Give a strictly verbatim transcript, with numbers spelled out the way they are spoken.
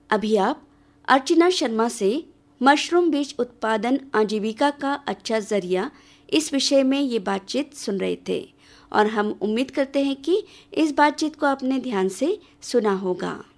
अभी आप अर्चना शर्मा से मशरूम बीज उत्पादन आजीविका का अच्छा जरिया इस विषय में ये बातचीत सुन रहे थे और हम उम्मीद करते हैं कि इस बातचीत को आपने ध्यान से सुना होगा।